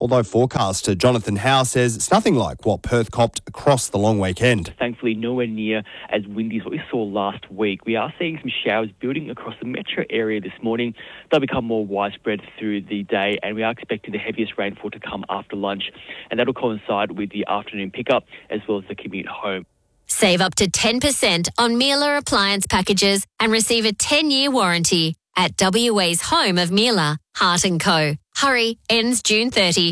although forecaster Jonathan Howe says it's nothing like what Perth copped across the long weekend. Thankfully, nowhere near as windy as what we saw last week. We are seeing some showers building across the metro area this morning. They'll become more widespread through the day, and we are expecting the heaviest rainfall to come after lunch, and that'll coincide with the afternoon pickup as well as the commute home. Save up to 10% on Miele appliance packages and receive a 10-year warranty at WA's home of Miele, Hart & Co. Hurry, ends June 30.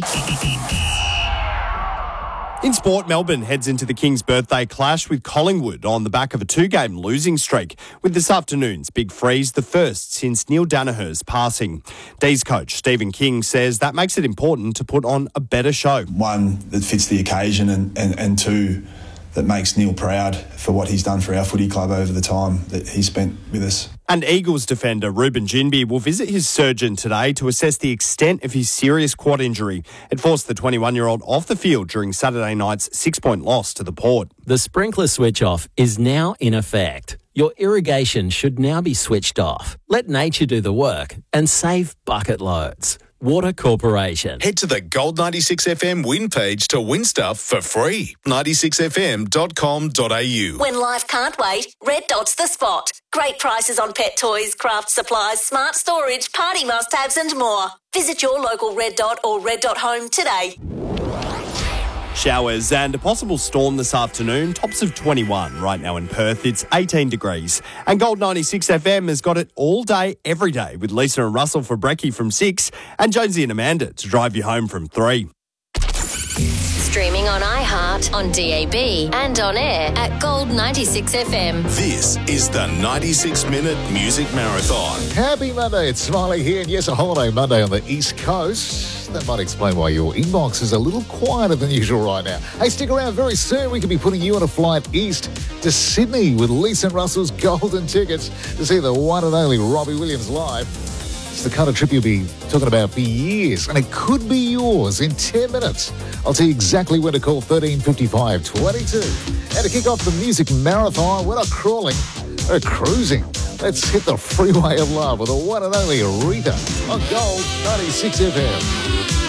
In sport, Melbourne heads into the King's birthday clash with Collingwood on the back of a 2-game losing streak, with this afternoon's big freeze the first since Neil Danaher's passing. D's coach Stephen King says that makes it important to put on a better show. One, that fits the occasion, and two, that makes Neil proud for what he's done for our footy club over the time that he spent with us. And Eagles defender Ruben Ginbey will visit his surgeon today to assess the extent of his serious quad injury. It forced the 21-year-old off the field during Saturday night's 6-point loss to the Port. The sprinkler switch off is now in effect. Your irrigation should now be switched off. Let nature do the work and save bucket loads. Water Corporation. Head to the Gold 96 FM win page to win stuff for free. 96fm.com.au. When life can't wait, Red Dot's the spot. Great prices on pet toys, craft supplies, smart storage, party must-haves and more. Visit your local Red Dot or Red Dot Home today. Showers and a possible storm this afternoon. Tops of 21 right now in Perth. It's 18 degrees. And Gold 96 FM has got it all day, every day, with Lisa and Russell for brekkie from 6 and Jonesy and Amanda to drive you home from 3. Streaming on iHeart, on DAB and on air at Gold 96 FM. This is the 96-minute music marathon. Happy Monday, it's Smiley here, and yes, a holiday Monday on the East Coast. That might explain why your inbox is a little quieter than usual right now. Hey, stick around, very soon we could be putting you on a flight east to Sydney with Lisa and Russell's golden tickets to see the one and only Robbie Williams live. It's the kind of trip you'll be talking about for years, and it could be yours in 10 minutes. I'll tell you exactly when to call 1355 22. And to kick off the music marathon, we're not crawling, we're cruising. Let's hit the freeway of love with the one and only Rita on Gold 96 FM.